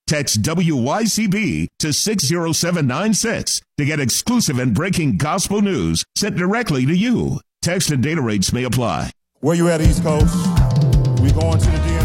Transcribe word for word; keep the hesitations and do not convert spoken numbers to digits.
Text W Y C B to six zero seven nine six to get exclusive and breaking gospel news sent directly to you. Text and data rates may apply. Where you at, East Coast? We going to the D